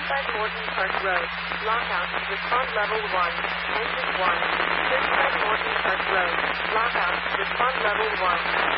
35 Morton Park Road. Lockout. Respond level 1. Engine 1. 35 Morton Park Road. Lockout. Respond level 1.